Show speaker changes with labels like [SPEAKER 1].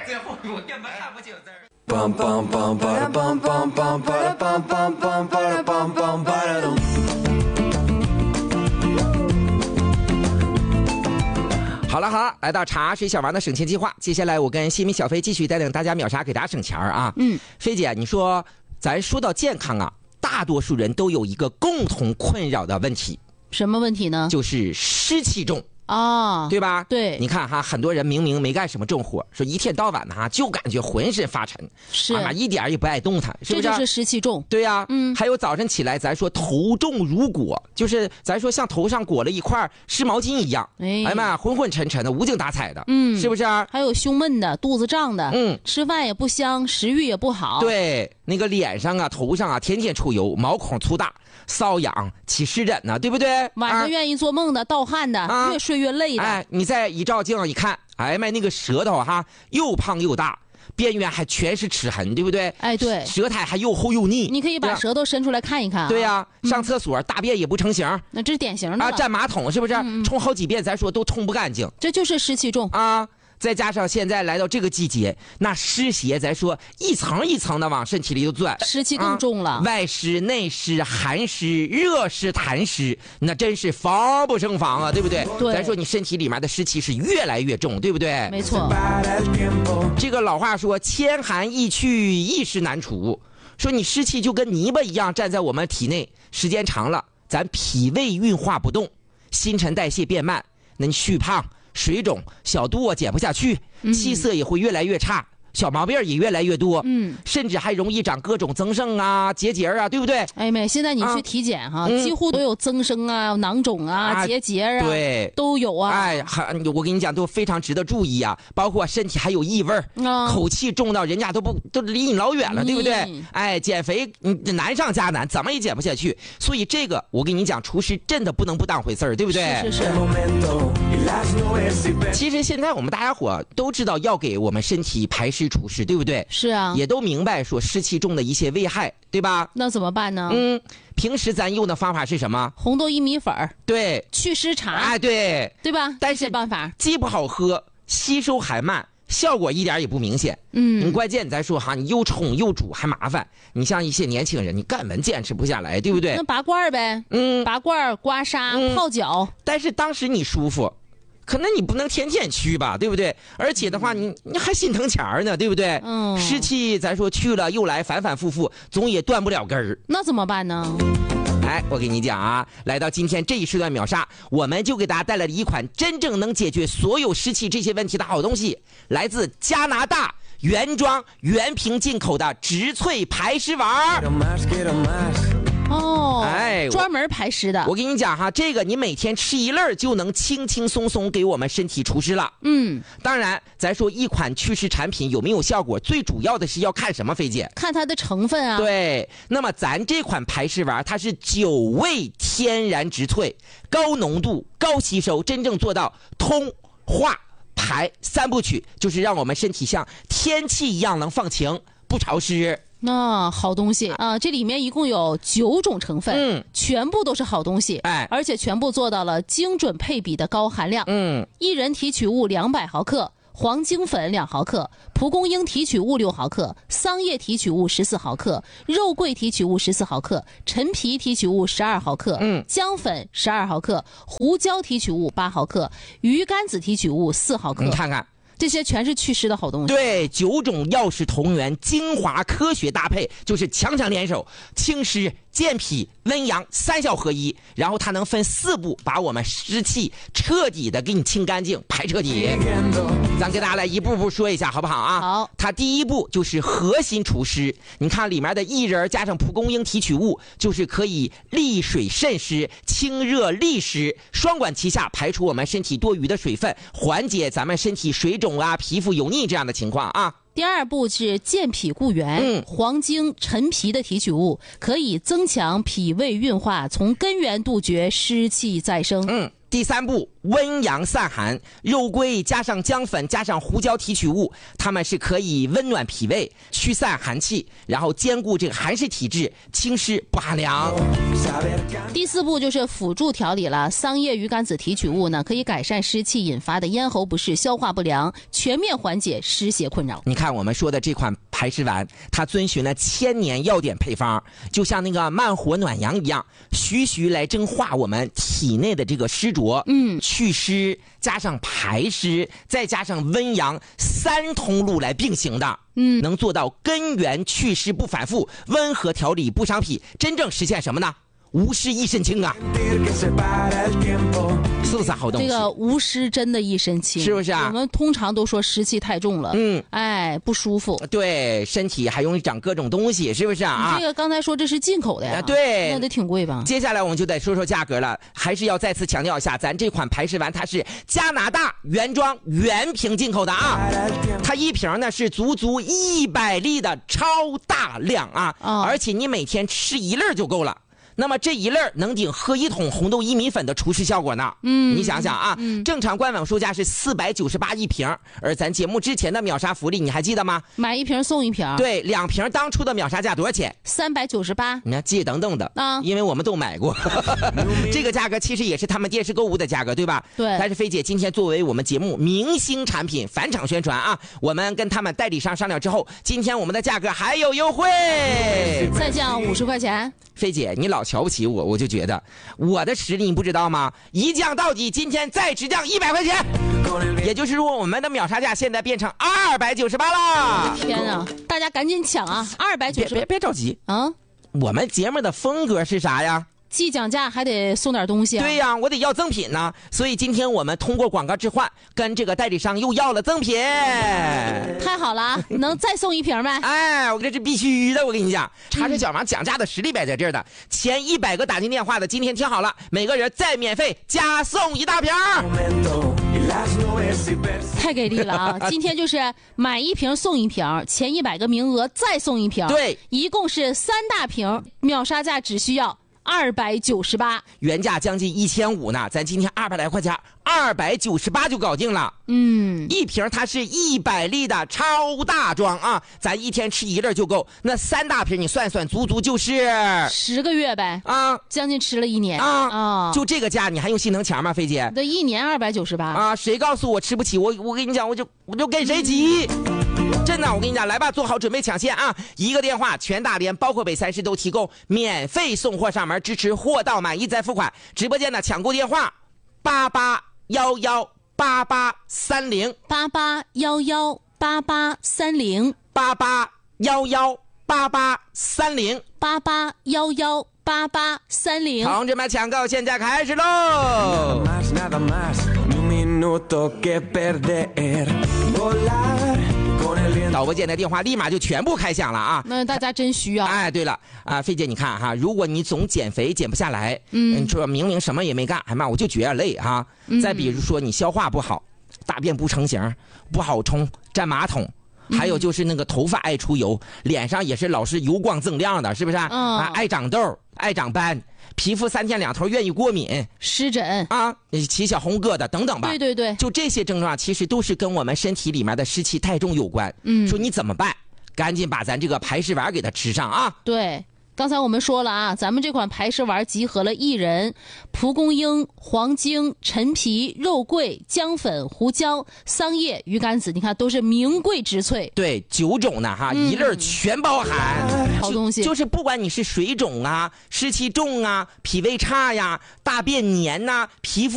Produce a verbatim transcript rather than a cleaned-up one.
[SPEAKER 1] 最后我根本看不清字儿。
[SPEAKER 2] 梆梆梆巴拉梆梆梆巴拉梆梆梆巴拉梆梆巴拉咚。
[SPEAKER 3] 好了好了，来到茶水小王的省钱计划，接下来我跟新民小飞继续带领大家秒杀，给大家省钱啊。
[SPEAKER 4] 嗯，
[SPEAKER 3] 飞姐，你说咱说到健康啊，大多数人都有一个共同困扰的问题，
[SPEAKER 4] 什么问题呢？
[SPEAKER 3] 就是湿气重。
[SPEAKER 4] 啊，
[SPEAKER 3] 对吧？
[SPEAKER 4] 对，
[SPEAKER 3] 你看哈，很多人明明没干什么重活，说一天到晚的哈，就感觉浑身发沉，
[SPEAKER 4] 是
[SPEAKER 3] 啊，一点也不爱动弹，是不是？
[SPEAKER 4] 这就是湿气重。
[SPEAKER 3] 对呀、啊，
[SPEAKER 4] 嗯，
[SPEAKER 3] 还有早晨起来，咱说头重如裹，就是咱说像头上裹了一块湿毛巾一样，哎呀妈，昏昏沉沉的，无精打采的，
[SPEAKER 4] 嗯，
[SPEAKER 3] 是不是？
[SPEAKER 4] 还有胸闷的，肚子胀的，
[SPEAKER 3] 嗯，
[SPEAKER 4] 吃饭也不香，食欲也不好。
[SPEAKER 3] 对，那个脸上啊、头上啊，天天出油，毛孔粗大。瘙痒起湿疹呢，对不对？
[SPEAKER 4] 晚上愿意做梦的、盗汗的、啊，越睡越累的。
[SPEAKER 3] 哎，你再一照镜一看，哎呀妈，那个舌头哈又胖又大，边缘还全是齿痕，对不对？
[SPEAKER 4] 哎，对，
[SPEAKER 3] 舌苔还又厚又腻。
[SPEAKER 4] 你可以把舌头伸出来看一看、啊。
[SPEAKER 3] 对呀、啊，上厕所、嗯、大便也不成形，
[SPEAKER 4] 那这是典型的
[SPEAKER 3] 啊。占马桶是不是？嗯、冲好几遍，咱说都冲不干净。
[SPEAKER 4] 这就是湿气重
[SPEAKER 3] 啊。再加上现在来到这个季节，那湿邪咱说一层一层的往身体里头钻，
[SPEAKER 4] 湿气更重了、
[SPEAKER 3] 啊、外湿内湿寒湿热湿痰湿，那真是防不胜防啊，对不对？
[SPEAKER 4] 对，
[SPEAKER 3] 咱说你身体里面的湿气是越来越重，对不对？
[SPEAKER 4] 没错。
[SPEAKER 3] 这个老话说千寒易去一湿难除，说你湿气就跟泥巴一样站在我们体内，时间长了咱脾胃运化不动，新陈代谢变慢，那你虚胖水肿，小肚啊减不下去，气色也会越来越差，小毛病也越来越多，
[SPEAKER 4] 嗯，
[SPEAKER 3] 甚至还容易长各种增生啊、结节啊，对不对？
[SPEAKER 4] 哎妹，现在你去体检哈、啊嗯，几乎都有增生啊、囊肿啊、啊结节啊，
[SPEAKER 3] 对，
[SPEAKER 4] 都有啊。
[SPEAKER 3] 哎，我跟你讲，都非常值得注意啊。包括身体还有异味、嗯，口气重到人家都不都离你老远了，对不对？嗯、哎，减肥难上加难，怎么也减不下去。所以这个我跟你讲，厨师真的不能不当回事儿，对不对？
[SPEAKER 4] 是是是。
[SPEAKER 3] 其实现在我们大家伙都知道要给我们身体排湿除湿，对不对？
[SPEAKER 4] 是啊，
[SPEAKER 3] 也都明白说湿气重的一些危害，对吧？
[SPEAKER 4] 那怎么办呢？
[SPEAKER 3] 嗯，平时咱用的方法是什么？
[SPEAKER 4] 红豆薏米粉，
[SPEAKER 3] 对，
[SPEAKER 4] 祛湿茶，
[SPEAKER 3] 哎，对，
[SPEAKER 4] 对吧？
[SPEAKER 3] 但是
[SPEAKER 4] 办法
[SPEAKER 3] 既不好喝，吸收还慢，效果一点也不明显。
[SPEAKER 4] 嗯，
[SPEAKER 3] 你关键咱说哈，你又冲又煮还麻烦。你像一些年轻人，你根本坚持不下来，对不对？
[SPEAKER 4] 那拔罐呗，
[SPEAKER 3] 嗯，
[SPEAKER 4] 拔罐、刮痧、嗯、泡脚，
[SPEAKER 3] 但是当时你舒服。可能你不能天天去吧，对不对？而且的话，你你还心疼钱儿呢，对不对？
[SPEAKER 4] 嗯，
[SPEAKER 3] 湿气咱说去了又来，反反复复，总也断不了根儿。
[SPEAKER 4] 那怎么办呢？
[SPEAKER 3] 哎，我跟你讲啊，来到今天这一时段秒杀，我们就给大家带来了一款真正能解决所有湿气这些问题的好东西，来自加拿大原装原瓶进口的植萃排湿丸。
[SPEAKER 4] 哦，
[SPEAKER 3] 哎，
[SPEAKER 4] 专门排湿的。
[SPEAKER 3] 我跟你讲哈，这个你每天吃一粒就能轻轻松松给我们身体除湿了。
[SPEAKER 4] 嗯，
[SPEAKER 3] 当然，咱说一款祛湿产品有没有效果，最主要的是要看什么，菲姐？
[SPEAKER 4] 看它的成分啊。
[SPEAKER 3] 对，那么咱这款排湿丸，它是九味天然植萃，高浓度、高吸收，真正做到通化排三部曲，就是让我们身体像天气一样能放晴，不潮湿。
[SPEAKER 4] 那、啊、好东西啊！这里面一共有九种成分，
[SPEAKER 3] 嗯，
[SPEAKER 4] 全部都是好东西，
[SPEAKER 3] 哎，
[SPEAKER 4] 而且全部做到了精准配比的高含量，
[SPEAKER 3] 嗯，
[SPEAKER 4] 薏仁提取物两百毫克，黄精粉两毫克，蒲公英提取物六毫克，桑叶提取物十四毫克，肉桂提取物十四毫克，陈皮提取物十二毫克，
[SPEAKER 3] 嗯，
[SPEAKER 4] 姜粉十二毫克，胡椒提取物八毫克，鱼肝子提取物四毫克，
[SPEAKER 3] 你看看。
[SPEAKER 4] 这些全是祛湿的好东西。
[SPEAKER 3] 对，九种药食同源，精华科学搭配，就是强强联手，清湿、健脾、温阳三效合一。然后它能分四步，把我们湿气彻底的给你清干净、排彻底。咱给大家来一步步说一下，好不好啊？
[SPEAKER 4] 好。
[SPEAKER 3] 它第一步就是核心除湿，你看里面的薏仁加上蒲公英提取物，就是可以利水渗湿、清热利湿，双管齐下，排除我们身体多余的水分，缓解咱们身体水肿啊、皮肤油腻这样的情况啊。
[SPEAKER 4] 第二步是健脾固元，
[SPEAKER 3] 嗯，
[SPEAKER 4] 黄精、陈皮的提取物可以增强脾胃运化，从根源杜绝湿气再生。
[SPEAKER 3] 嗯， 第三步，温阳散寒，肉桂加上姜粉加上胡椒提取物，它们是可以温暖脾胃、驱散寒气，然后兼顾这个寒湿体质，清湿不寒凉。
[SPEAKER 4] 第四步就是辅助调理了，桑叶鱼肝子提取物呢，可以改善湿气引发的咽喉不适、消化不良，全面缓解湿邪困扰。
[SPEAKER 3] 你看我们说的这款排湿丸，它遵循了千年药典配方，就像那个慢火暖阳一样，徐徐来蒸化我们体内的这个湿浊，
[SPEAKER 4] 嗯，
[SPEAKER 3] 祛湿加上排湿，再加上温阳，三通路来并行的，
[SPEAKER 4] 嗯，
[SPEAKER 3] 能做到根源祛湿不反复，温和调理不伤脾，真正实现什么呢？无湿一身轻啊，是不是好东西？
[SPEAKER 4] 这个无湿真的一身轻，
[SPEAKER 3] 是不是啊？
[SPEAKER 4] 我们通常都说湿气太重了，
[SPEAKER 3] 嗯，
[SPEAKER 4] 哎，不舒服。
[SPEAKER 3] 对，身体还容易长各种东西，是不是啊？
[SPEAKER 4] 你这个刚才说这是进口的呀？
[SPEAKER 3] 啊，对，
[SPEAKER 4] 那得挺贵吧？
[SPEAKER 3] 接下来我们就得说说价格了，还是要再次强调一下，咱这款排湿丸它是加拿大原装原瓶进口的啊，它一瓶呢是足足一百粒的超大量啊，
[SPEAKER 4] 哦，
[SPEAKER 3] 而且你每天吃一粒就够了。那么这一粒能顶喝一桶红豆薏米粉的除湿效果呢？嗯，你想想啊，嗯、正常官网售价是四百九十八一瓶，而咱节目之前的秒杀福利你还记得吗？
[SPEAKER 4] 买一瓶送一瓶。
[SPEAKER 3] 对，两瓶当初的秒杀价多少钱？
[SPEAKER 4] 三百九十八。
[SPEAKER 3] 你看记等等的
[SPEAKER 4] 啊，
[SPEAKER 3] 因为我们都买过，这个价格其实也是他们电视购物的价格，对吧？
[SPEAKER 4] 对。
[SPEAKER 3] 但是菲姐今天作为我们节目明星产品返场宣传啊，我们跟他们代理商商量之后，今天我们的价格还有优惠，
[SPEAKER 4] 再降五十块钱。
[SPEAKER 3] 菲姐，你老瞧不起我，我就觉得我的实力你不知道吗？一降到底，今天再只降一百块钱，也就是说我们的秒杀价现在变成二百九十八了。
[SPEAKER 4] 天啊，大家赶紧抢啊！二百九十，
[SPEAKER 3] 别别着急
[SPEAKER 4] 啊！
[SPEAKER 3] 我们节目的风格是啥呀？
[SPEAKER 4] 既讲价还得送点东西啊！
[SPEAKER 3] 对呀，我得要赠品呢。所以今天我们通过广告置换，跟这个代理商又要了赠品。
[SPEAKER 4] 太好了，能再送一瓶没？
[SPEAKER 3] 哎，我这是必须的，我跟你讲，茶水小王讲价的实力摆在这儿的。前一百个打进电话的，今天听好了，每个人再免费加送一大瓶。
[SPEAKER 4] 太给力了啊！今天就是买一瓶送一瓶，前一百个名额再送一瓶，
[SPEAKER 3] 对，
[SPEAKER 4] 一共是三大瓶，秒杀价只需要二百九十八，
[SPEAKER 3] 原价将近一千五呢，咱今天二百来块钱，二百九十八就搞定了。
[SPEAKER 4] 嗯，
[SPEAKER 3] 一瓶它是一百粒的超大装啊，咱一天吃一粒就够。那三大瓶你算算，足足就是
[SPEAKER 4] 十个月呗
[SPEAKER 3] 啊，
[SPEAKER 4] 将近吃了一年
[SPEAKER 3] 啊
[SPEAKER 4] 啊！
[SPEAKER 3] 就这个价，你还用心疼钱吗，菲姐？
[SPEAKER 4] 这一年二百九十八
[SPEAKER 3] 啊！谁告诉我吃不起？我我跟你讲，我就我就跟谁急。嗯、真的，我跟你讲，来吧，做好准备抢先啊！一个电话，全大连包括北三市都提供免费送货上门，支持货到满意再付款。直播间的抢购电话：八八幺幺八八三零
[SPEAKER 4] 八八幺幺八八三零
[SPEAKER 3] 八八幺幺八八三零
[SPEAKER 4] 八八幺幺八八三零。
[SPEAKER 3] 同志们，抢购现在开始喽！导播间的电话立马就全部开响了啊！
[SPEAKER 4] 那大家真需要。
[SPEAKER 3] 哎，对了啊，菲姐，你看哈，如果你总减肥减不下来，嗯，你说明明什么也没干，哎妈，我就觉得累哈。嗯、再比如说你消化不好，大便不成形，不好冲，占马桶。还有就是那个头发爱出油，脸上也是老是油光锃亮的，是不是？嗯、啊，爱长痘，爱长斑，皮肤三天两头愿意过敏，
[SPEAKER 4] 湿疹
[SPEAKER 3] 啊，起小红疙瘩等等吧。
[SPEAKER 4] 对对对，
[SPEAKER 3] 就这些症状，其实都是跟我们身体里面的湿气太重有关。嗯，说你怎么办？赶紧把咱这个排湿丸给它吃上啊！
[SPEAKER 4] 对。刚才我们说了啊，咱们这款排湿丸集合了薏仁、蒲公英、黄精、陈皮、肉桂、姜粉、胡椒、桑叶、鱼肝子，你看都是名贵植萃。
[SPEAKER 3] 对，九种呢哈，嗯、一粒全包含。
[SPEAKER 4] 好东西。
[SPEAKER 3] 就，就是不管你是水肿啊、湿气重啊、脾胃差呀、大便黏呐、皮肤。